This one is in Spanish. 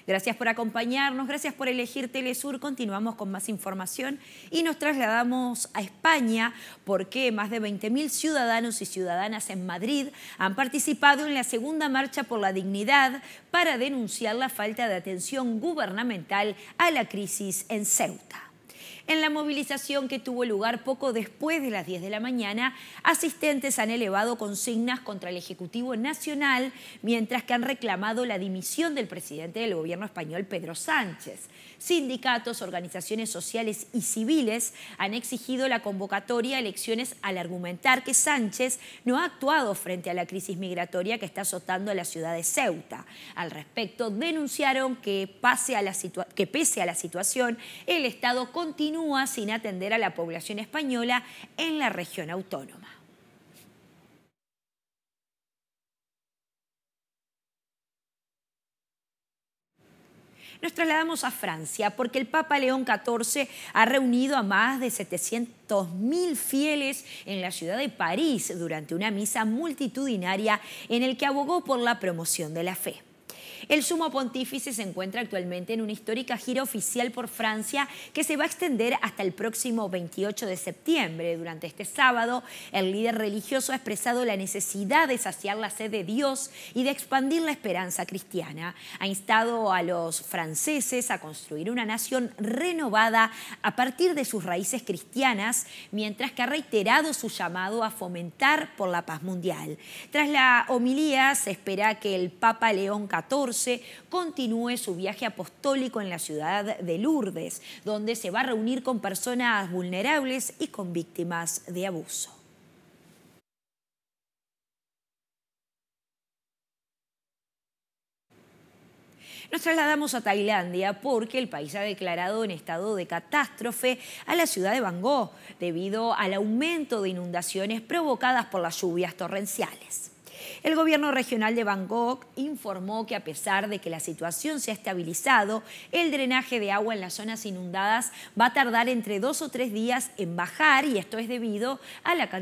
Gracias por acompañarnos, gracias por elegir Telesur. Continuamos con más información y nos trasladamos a España porque más de 20.000 ciudadanos y ciudadanas en Madrid han participado en la segunda marcha por la dignidad para denunciar la falta de atención gubernamental a la crisis en Ceuta. En la movilización que tuvo lugar poco después de las 10 de la mañana, asistentes han elevado consignas contra el Ejecutivo Nacional, mientras que han reclamado la dimisión del presidente del gobierno español, Pedro Sánchez. Sindicatos, organizaciones sociales y civiles han exigido la convocatoria a elecciones al argumentar que Sánchez no ha actuado frente a la crisis migratoria que está azotando a la ciudad de Ceuta. Al respecto, denunciaron que pese a la situación, el Estado continúa sin atender a la población española en la región autónoma. Nos trasladamos a Francia porque el Papa León XIV ha reunido a más de 700.000 fieles en la ciudad de París durante una misa multitudinaria en el que abogó por la promoción de la fe. El sumo pontífice se encuentra actualmente en una histórica gira oficial por Francia que se va a extender hasta el próximo 28 de septiembre. Durante este sábado, el líder religioso ha expresado la necesidad de saciar la sed de Dios y de expandir la esperanza cristiana. Ha instado a los franceses a construir una nación renovada a partir de sus raíces cristianas, mientras que ha reiterado su llamado a fomentar por la paz mundial. Tras la homilía, se espera que el Papa León XIV continúe su viaje apostólico en la ciudad de Lourdes, donde se va a reunir con personas vulnerables y con víctimas de abuso. Nos trasladamos a Tailandia porque el país ha declarado en estado de catástrofe a la ciudad de Bangkok debido al aumento de inundaciones provocadas por las lluvias torrenciales. El gobierno regional de Bangkok informó que a pesar de que la situación se ha estabilizado, el drenaje de agua en las zonas inundadas va a tardar entre 2 o 3 días en bajar, y esto es debido a la cantidad